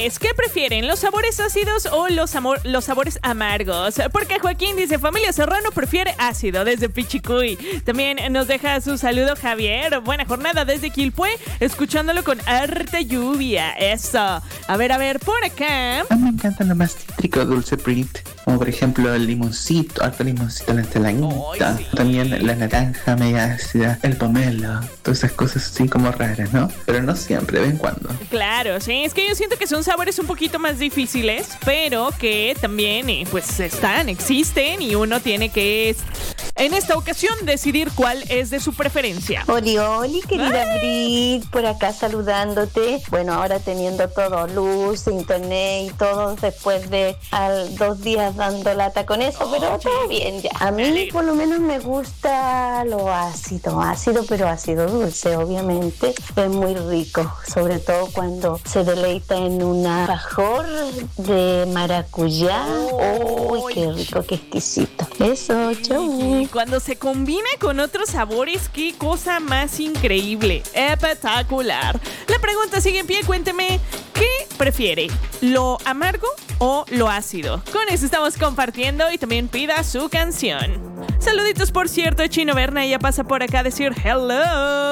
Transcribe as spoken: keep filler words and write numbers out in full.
ustedes, ¿qué prefieren? ¿Los sabores ácidos o los, amor- los sabores amargos? Porque Joaquín dice, familia Serrano prefiere ácido desde Pichicuy. También nos deja su saludo Javier. Buena jornada desde Quilpué, escuchándolo con harta lluvia. Eso. A ver, a ver, por acá. A mí me encanta lo más cítrico, dulce Brit. Como por ejemplo el limoncito, harto limoncito en la ensaladita. Sí. También la naranja media ácida, el pomelo. Todas esas cosas así como raras, ¿no? Pero no siempre, de vez en cuando. Claro, sí, es que yo siento que son sabores un poquito más difíciles, pero que también, eh, pues, están, existen y uno tiene que, en esta ocasión, decidir cuál es de su preferencia. Oli, oli, querida Ay. Brit, por acá saludándote. Bueno, ahora teniendo todo, luz, internet y todo, después de al, dos días dando lata con eso, pero todo bien ya. A mí por lo menos me gusta lo ácido, ácido pero ácido dulce, obviamente. Es muy rico, sobre todo cuando se deleita en un alfajor de maracuyá. ¡Uy, qué rico, qué exquisito! Eso, chau. Y cuando se combina con otros sabores, qué cosa más increíble, espectacular. La pregunta sigue en pie, cuénteme, ¿qué prefiere? ¿Lo amargo o lo ácido? Con eso estamos compartiendo y también pida su canción. Saluditos, por cierto, Chino Berna ya pasa por acá a decir hello.